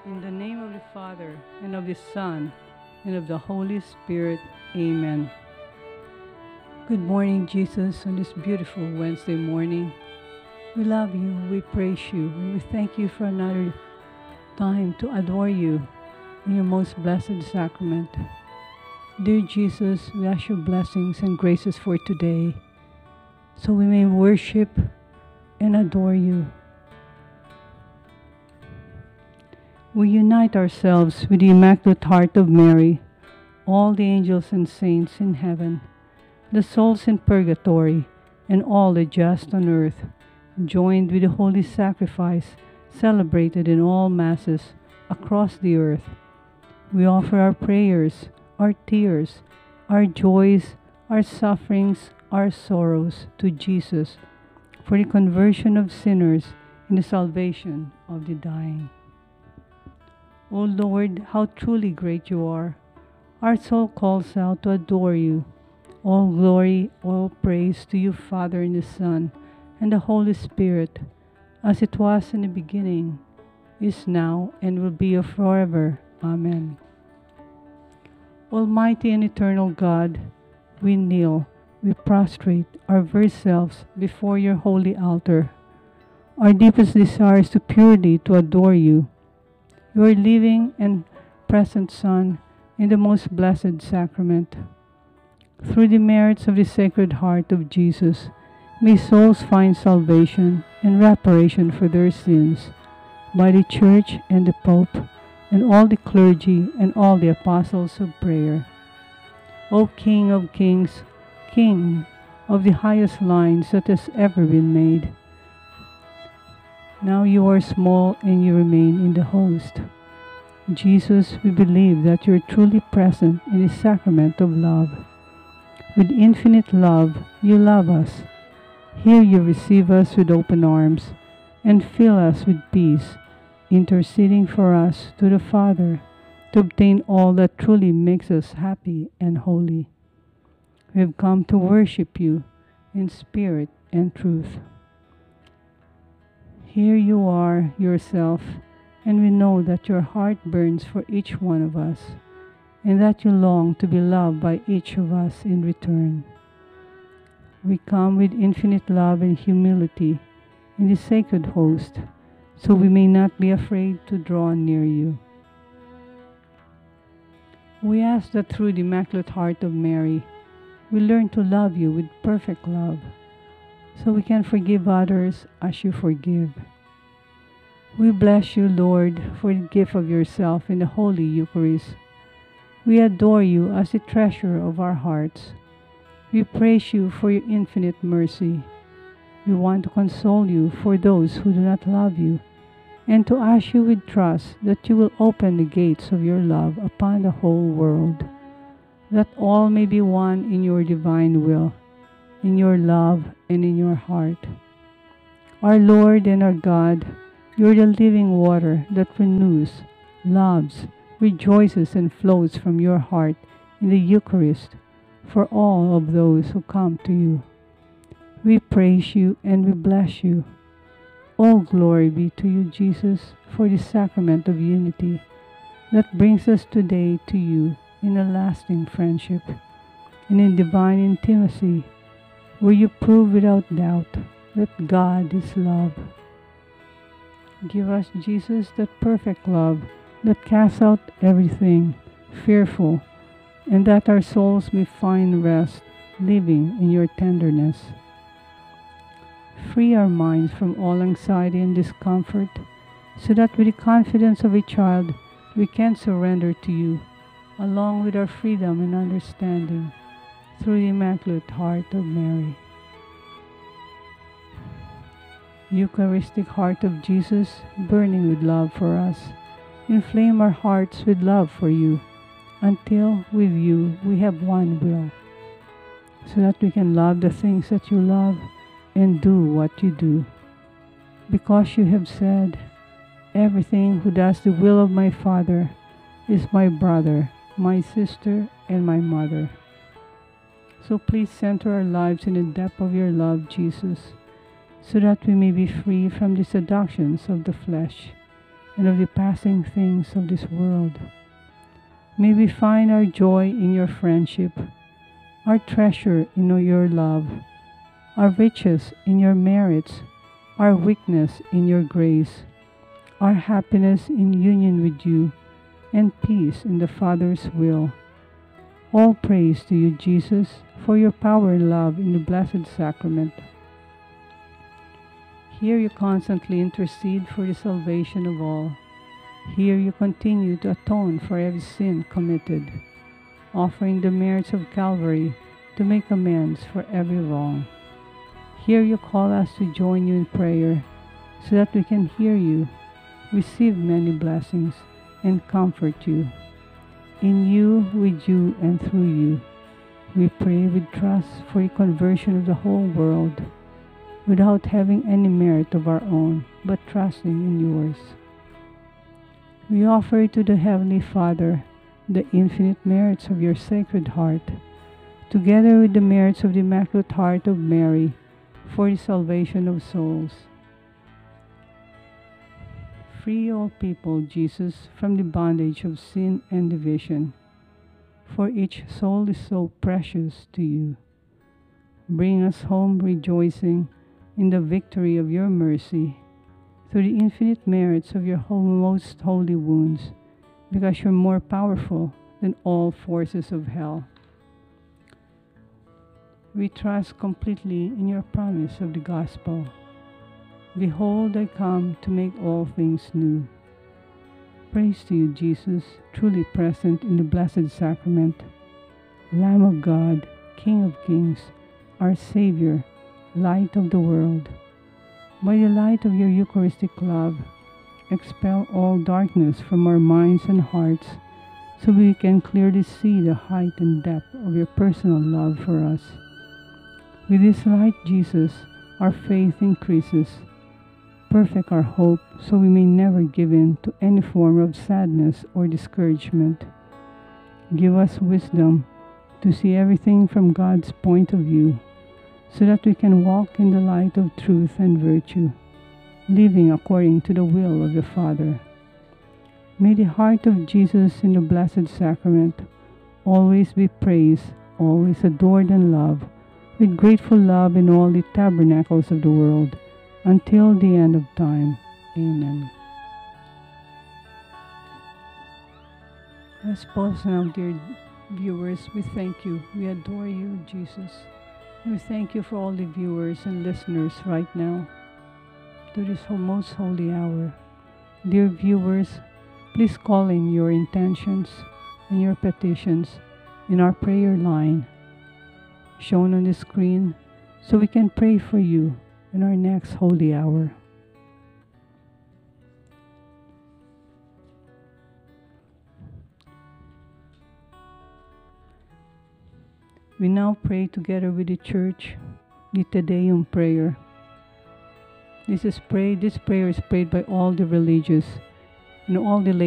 In the name of the Father, and of the Son, and of the Holy Spirit. Amen. Good morning, Jesus, on this beautiful Wednesday morning. We love you, we praise you, and we thank you for another time to adore you in your most blessed sacrament. Dear Jesus, we ask your blessings and graces for today, so we may worship and adore you. We unite ourselves with the Immaculate Heart of Mary, all the angels and saints in heaven, the souls in purgatory, and all the just on earth, joined with the holy sacrifice celebrated in all masses across the earth. We offer our prayers, our tears, our joys, our sufferings, our sorrows to Jesus for the conversion of sinners and the salvation of the dying. O Lord, how truly great you are! Our soul calls out to adore you. All glory, all praise to you, Father, and the Son, and the Holy Spirit, as it was in the beginning, is now, and will be forever. Amen. Almighty and eternal God, we kneel, we prostrate our very selves before your holy altar. Our deepest desire is to purely to adore you, your living and present Son, in the most blessed sacrament. Through the merits of the Sacred Heart of Jesus, may souls find salvation and reparation for their sins by the Church and the Pope and all the clergy and all the apostles of prayer. O King of kings, King of the highest lines that has ever been made, now you are small and you remain in the host. Jesus, we believe that you are truly present in the sacrament of love. With infinite love, you love us. Here you receive us with open arms and fill us with peace, interceding for us to the Father to obtain all that truly makes us happy and holy. We have come to worship you in spirit and truth. Here you are yourself, and we know that your heart burns for each one of us, and that you long to be loved by each of us in return. We come with infinite love and humility in the sacred host, so we may not be afraid to draw near you. We ask that through the Immaculate Heart of Mary, we learn to love you with perfect love, so we can forgive others as you forgive. We bless you, Lord, for the gift of yourself in the Holy Eucharist. We adore you as the treasure of our hearts. We praise you for your infinite mercy. We want to console you for those who do not love you, and to ask you with trust that you will open the gates of your love upon the whole world, that all may be one in your divine will, in your love and in your heart. Our Lord and our God, you are the living water that renews, loves, rejoices, and flows from your heart in the Eucharist for all of those who come to you. We praise you and we bless you. All glory be to you, Jesus, for the sacrament of unity that brings us today to you in a lasting friendship and in divine intimacy, where you prove without doubt that God is love. Give us, Jesus, that perfect love that casts out everything fearful, and that our souls may find rest living in your tenderness. Free our minds from all anxiety and discomfort, so that with the confidence of a child we can surrender to you, along with our freedom and understanding, through the Immaculate Heart of Mary. Eucharistic Heart of Jesus, burning with love for us, inflame our hearts with love for you, until with you we have one will, so that we can love the things that you love and do what you do. Because you have said, everything who does the will of my Father is my brother, my sister, and my mother. So please center our lives in the depth of your love, Jesus, so that we may be free from the seductions of the flesh and of the passing things of this world. May we find our joy in your friendship, our treasure in your love, our riches in your merits, our weakness in your grace, our happiness in union with you, and peace in the Father's will. All praise to you, Jesus, for your power and love in the Blessed Sacrament. Here you constantly intercede for the salvation of all. Here you continue to atone for every sin committed, offering the merits of Calvary to make amends for every wrong. Here you call us to join you in prayer so that we can hear you, receive many blessings, and comfort you. In you, with you, and through you, we pray with trust for the conversion of the whole world, without having any merit of our own, but trusting in yours. We offer to the Heavenly Father the infinite merits of your Sacred Heart, together with the merits of the Immaculate Heart of Mary, for the salvation of souls. Free all people, Jesus, from the bondage of sin and division, for each soul is so precious to you. Bring us home rejoicing in the victory of your mercy, through the infinite merits of your most holy wounds, because you're more powerful than all forces of hell. We trust completely in your promise of the gospel. Behold, I come to make all things new. Praise to you, Jesus, truly present in the Blessed Sacrament, Lamb of God, King of kings, our Savior, Light of the world. By the light of your Eucharistic love, expel all darkness from our minds and hearts, so we can clearly see the height and depth of your personal love for us. With this light, Jesus, our faith increases. Perfect our hope, so we may never give in to any form of sadness or discouragement. Give us wisdom to see everything from God's point of view, so that we can walk in the light of truth and virtue, living according to the will of the Father. May the heart of Jesus in the Blessed Sacrament always be praised, always adored and loved, with grateful love in all the tabernacles of the world, until the end of time. Amen. Let's pause now, dear viewers. We thank you. We adore you, Jesus. And we thank you for all the viewers and listeners right now to this most holy hour. Dear viewers, please call in your intentions and your petitions in our prayer line shown on the screen, so we can pray for you in our next holy hour. We now pray together with the Church the Te Deum prayer. This prayer is prayed by all the religious and all the lay